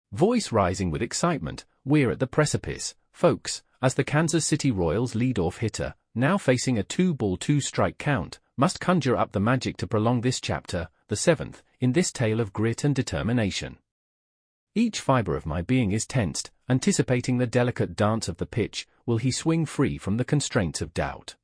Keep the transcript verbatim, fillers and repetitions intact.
Voice rising with excitement, "We're at the precipice, folks," as the Kansas City Royals leadoff hitter, now facing a two-ball two-strike count, must conjure up the magic to prolong this chapter, the seventh, in this tale of grit and determination. Each fiber of my being is tensed, anticipating the delicate dance of the pitch. Will he swing free from the constraints of doubt?